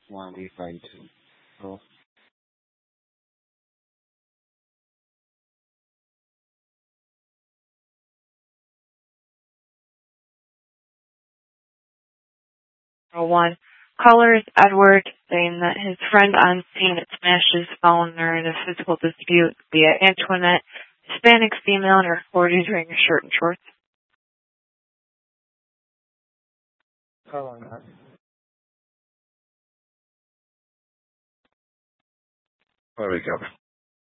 1D52. So, one. Caller is Edward, saying that his friend on scene had smashed his phone during a physical dispute via Antoinette, Hispanic female, and recorded wearing a shirt and shorts. calling that. There we go.